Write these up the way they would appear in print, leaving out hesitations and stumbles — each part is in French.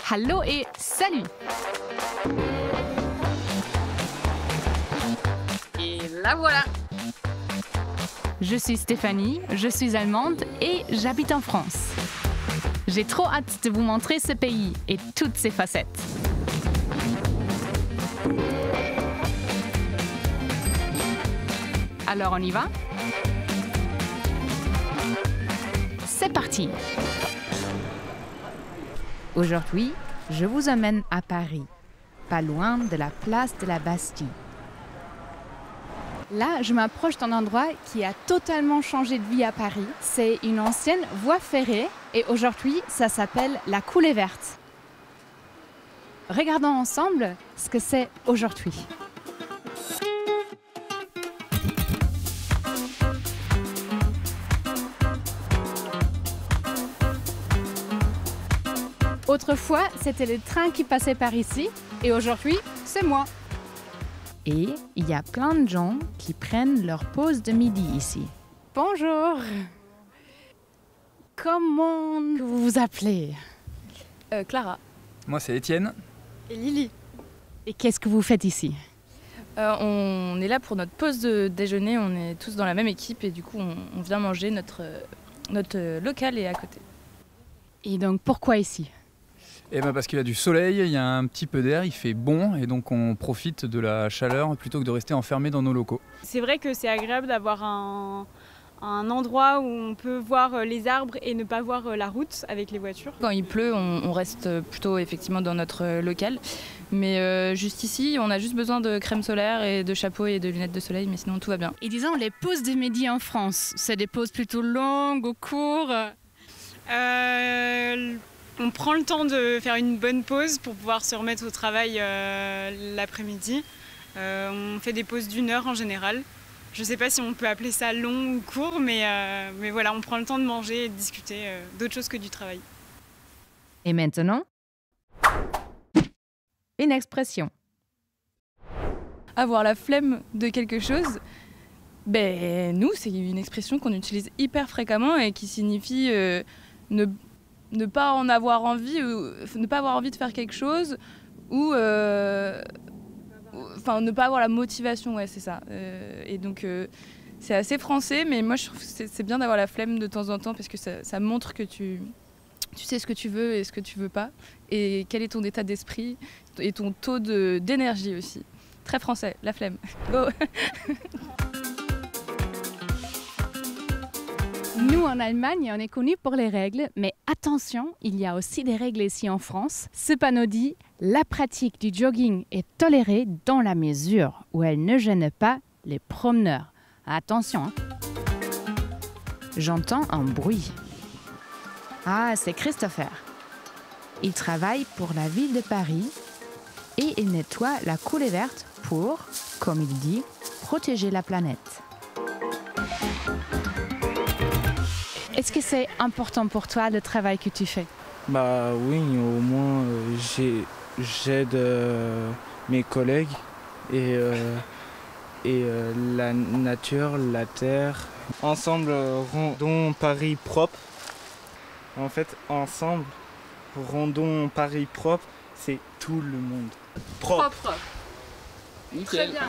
Hallo et salut! Et la voilà! Je suis Stéphanie, je suis allemande et j'habite en France. J'ai trop hâte de vous montrer ce pays et toutes ses facettes. Alors on y va? C'est parti! Aujourd'hui, je vous emmène à Paris, pas loin de la place de la Bastille. Là, je m'approche d'un endroit qui a totalement changé de vie à Paris. C'est une ancienne voie ferrée et aujourd'hui, ça s'appelle la Coulée Verte. Regardons ensemble ce que c'est aujourd'hui. Autrefois, c'était le train qui passait par ici et aujourd'hui, c'est moi. Et il y a plein de gens qui prennent leur pause de midi ici. Bonjour. Comment vous vous appelez? Clara. Moi, c'est Étienne. Et Lily. Et qu'est-ce que vous faites ici? On est là pour notre pause de déjeuner, on est tous dans la même équipe et du coup on vient manger, notre local est à côté. Et donc pourquoi ici? Eh ben parce qu'il y a du soleil, il y a un petit peu d'air, il fait bon et donc on profite de la chaleur plutôt que de rester enfermé dans nos locaux. C'est vrai que c'est agréable d'avoir un endroit où on peut voir les arbres et ne pas voir la route avec les voitures. Quand il pleut, on reste plutôt effectivement dans notre local. Mais juste ici, on a juste besoin de crème solaire et de chapeau et de lunettes de soleil, mais sinon tout va bien. Et disons, les pauses de midi en France, c'est des pauses plutôt longues ou courtes? On prend le temps de faire une bonne pause pour pouvoir se remettre au travail l'après-midi. On fait des pauses d'1 heure en général. Je ne sais pas si on peut appeler ça long ou court, mais voilà, on prend le temps de manger et de discuter d'autres choses que du travail. Et maintenant, une expression. Avoir la flemme de quelque chose, nous, c'est une expression qu'on utilise hyper fréquemment et qui signifie ne pas en avoir envie, ou ne pas avoir envie de faire quelque chose, ou ne pas avoir la motivation, ouais, c'est ça. Et donc c'est assez français, mais moi je trouve que c'est bien d'avoir la flemme de temps en temps parce que ça montre que tu sais ce que tu veux et ce que tu veux pas, et quel est ton état d'esprit et ton taux d'énergie aussi. Très français, la flemme. Go. Nous, en Allemagne, on est connus pour les règles, mais attention, il y a aussi des règles ici en France. Ce panneau dit « La pratique du jogging est tolérée dans la mesure où elle ne gêne pas les promeneurs ». Attention, hein. J'entends un bruit. Ah, c'est Christopher. Il travaille pour la ville de Paris et il nettoie la Coulée Verte pour, comme il dit, protéger la planète. Est-ce que c'est important pour toi le travail que tu fais? Bah oui, au moins j'aide mes collègues et la nature, la terre. Ensemble, rendons Paris propre. En fait, ensemble, rendons Paris propre, c'est tout le monde. Propre. Très bien.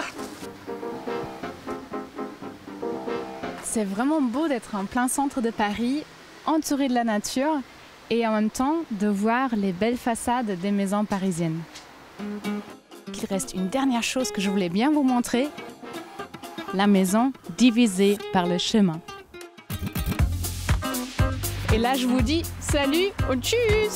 C'est vraiment beau d'être en plein centre de Paris, entouré de la nature et en même temps de voir les belles façades des maisons parisiennes. Il reste une dernière chose que je voulais bien vous montrer, la maison divisée par le chemin. Et là, je vous dis salut, au tchuss!